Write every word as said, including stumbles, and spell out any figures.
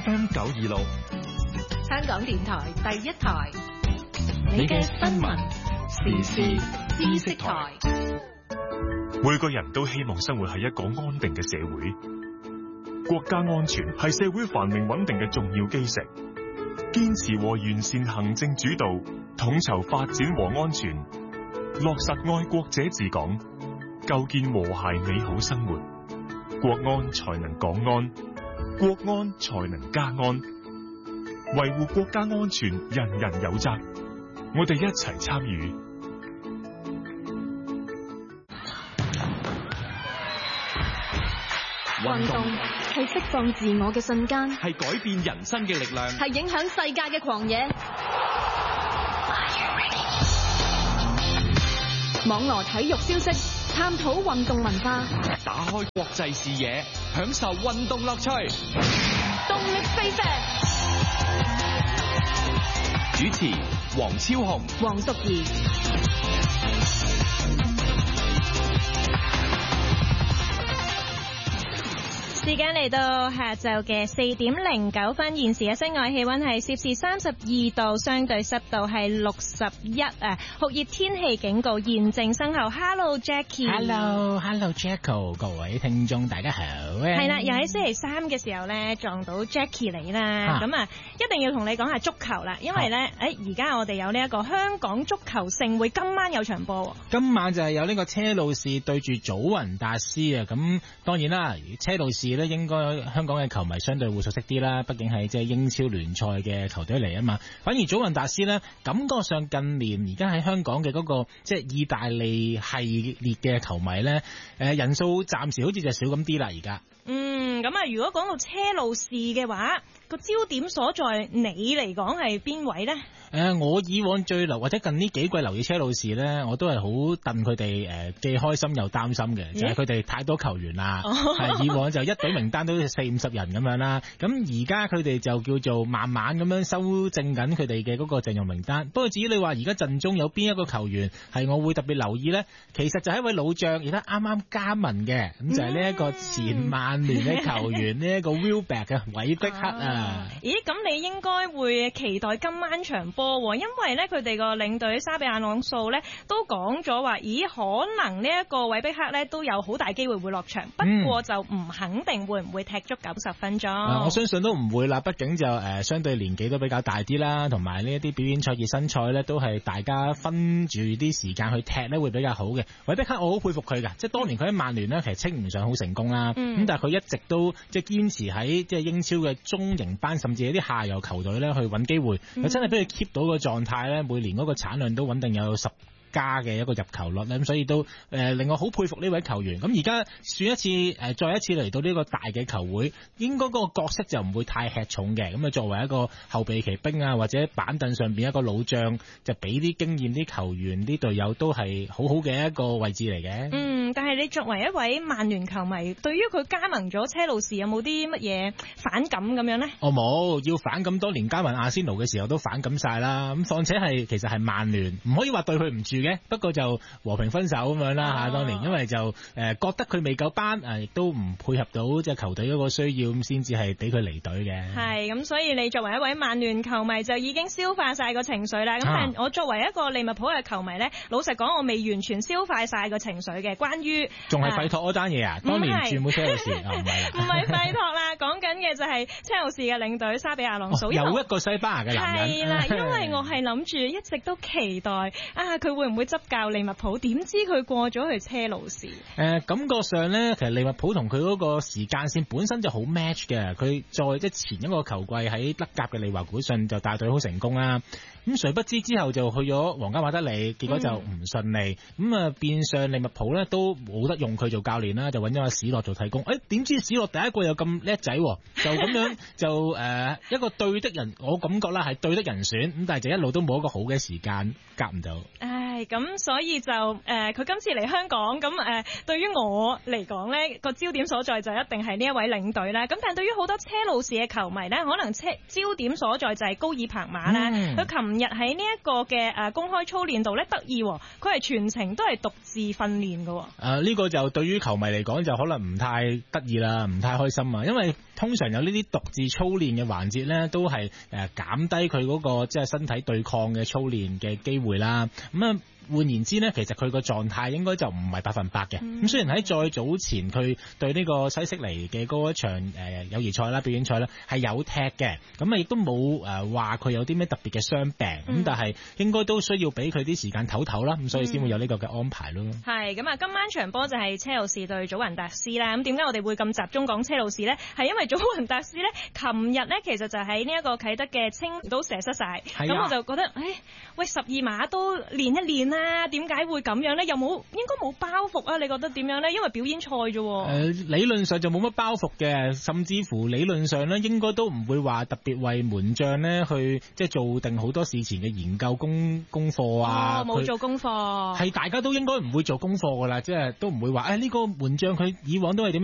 F M 九二六， 香港電台第一台， 你嘅新聞時事知識台。 每個人都希望生活喺一個安定嘅社會，國家安全係社會繁榮穩定嘅重要基石。堅持和完善行政主導，統籌發展和安全，落實愛國者治港，構建和諧美好生活，國安才能港安，國安才能家安。維護國家安全，人人有責，我哋一齊參與。 運動係釋放自我嘅瞬間， 係改變人生嘅力量， 係影響世界嘅狂野。網羅體育消息，探討運動文化， 打開國際視野，享受運動樂趣。 動力飛石， 主持黃超雄、 黃淑儀。 時間嚟到下晝嘅四點零九分，現時嘅室外氣溫係攝氏三十二度，相對濕度係六十一啊，酷熱天氣警告現正生效。Hello Jackie，Hello，Hello Jacko， 各位聽眾大家好。 係啦，又喺星期三嘅時候咧撞到 Jackie 你啦，咁啊一定要同你講下足球啦，因為咧誒而家我哋有呢一個香港足球盛會，今晚有場波。 今晚就係有呢個車路士對住祖雲達斯啊，咁當然啦，車路士咧應該香港嘅球迷相對會熟悉啲啦，畢竟係即係英超聯賽嘅球隊嚟啊嘛。反而祖雲達斯咧，感覺上近年而家喺香港嘅嗰個即係意大利系列嘅球迷咧，誒人數暫時好似就少咁啲啦而家。 嗯，咁啊，如果講到車路士嘅話，個焦點所在，你嚟講係邊位呢？ 誒、呃，我以往最留或者近呢幾季留意車路士咧，我都係好戥佢哋誒，既開心又擔心嘅，就係佢哋太多球員啦。係、哦、以往就一隊名單都四五十人咁樣啦，咁而家佢哋就叫做慢慢咁樣修正緊佢哋嘅嗰個陣容名單。不過至於你話而家陣中有邊一個球員係我會特別留意咧，其實就係一位老將，而家啱啱加盟嘅，咁就係呢一個前曼聯嘅球員呢一、嗯、個 Welbeck 嘅韋碧克啊。啊咦，咁你應該會期待今晚場波？因為咧佢哋個領隊沙比亞朗素咧都講咗話，咦可能呢一個韋碧克咧都有好大機會會落場，不過就唔肯定會唔會踢足九十分鐘。嗯呃、我相信都唔會啦，畢竟就誒、呃、相對年紀都比較大啲啦，同埋呢一啲表演賽熱身賽咧都係大家分住啲時間去踢咧會比較好嘅。韋碧克我好佩服佢噶，即係當年佢喺曼聯咧其實稱唔上好成功啦，咁、嗯、但係佢一直都即係堅持喺即係英超嘅中型班，甚至係啲下游球隊咧去揾機會，佢、嗯、真係俾佢 keep 到個狀態咧，每年嗰個產量都穩定有十加嘅一個入球率咧，咁所以都誒、呃、令我好佩服呢位球員。咁而家算一次誒、呃，再一次嚟到呢個大嘅球會，應該嗰個角色就唔會太吃重嘅。咁啊，作為一個後備騎兵啊，或者板凳上邊一個老將，就俾啲經驗啲球員、啲隊友都係好好嘅一個位置嚟嘅。 嗯，但係你作為一位曼聯球迷，對於佢加盟咗車路士有冇啲乜嘢反感咁樣呢？ 我冇，要反咁多年，加盟阿仙奴嘅時候都反感晒啦。咁況且係其實係曼聯，唔可以話對佢唔住。不過就和平分手咁樣啦吓，當年因為就誒、呃、覺得佢未夠班，誒亦都唔配合到即係球隊嗰個需要，咁先至係俾佢離隊嘅。係咁，所以你作為一位曼聯球迷就已經消化晒個情緒啦。咁、啊、但係我作為一個利物浦嘅球迷咧，老實講我未完全消化晒個情緒嘅。關於仲係費托嗰單嘢啊，當年轉冇車路士啊，唔係唔係費托啦，講緊嘅就係車路士嘅領隊沙比亞朗素、哦。有一個西班牙嘅男人。係啦，因為我係諗住一直都期待啊，佢會唔會執教利物浦？點知佢過咗去車路士。誒、呃，感覺上咧，其實利物浦同佢嗰個時間線本身就好 match 嘅。佢在即前一個球季喺德甲嘅利華古遜就帶隊好成功啦。咁誰不知之後就去咗皇家馬德里，結果就唔順利。咁、嗯、啊，變相利物浦咧都冇得用佢做教練啦，就揾咗阿史諾做替工。誒，點知史諾第一個又咁叻仔，就咁樣就誒、呃、一個對的人，我感覺啦係對的人選。咁但係就一路都冇一個好嘅時間夾唔到。唉，咁所以就誒，佢、呃、今次嚟香港，咁誒、呃，對於我嚟講咧，個焦點所在就一定係呢一位領隊啦。咁但係對於好多車路士嘅球迷咧，可能車焦點所在就係高爾彭馬啦。佢琴日喺呢一個嘅誒公開操練度咧得意，佢係全程都係獨自訓練嘅。誒、呃，呢、這個就對於球迷嚟講就可能唔太得意啦，唔太開心啊，因為通常有呢啲獨自操練嘅環節咧，都係誒減低佢嗰個即係身體對抗嘅操練嘅機會啦。咁啊。換言之呢，其實佢個狀態應該就唔係百分百嘅。咁、嗯、雖然喺再早前佢對呢個西悉尼嘅嗰一場誒友誼賽啦、表演賽啦係有踢嘅，咁啊亦都冇誒話佢有啲咩特別嘅傷病，咁、嗯、但係應該都需要俾佢啲時間唞唞啦，咁所以先會有呢個嘅安排咯。 係咁啊，今晚場波就係車路士對祖雲達斯啦。咁點解我哋會咁集中講車路士呢？係因為祖雲達斯呢，琴日呢其實就喺呢一個啟德嘅青都射失晒，咁、啊、我就覺得，誒，喂，十二碼都練一練。啊，點解會咁樣呢？又冇應該冇包袱啊？你覺得點樣呢？因為表演賽啫。誒、呃，理論上就冇乜包袱嘅，甚至乎理論上呢應該都唔會話特別為門將呢去即係做定好多事前嘅研究功功課啊。冇、哦、做功課。係大家都應該唔會做功課噶啦，即係都唔會話誒呢個門將佢以往都係點樣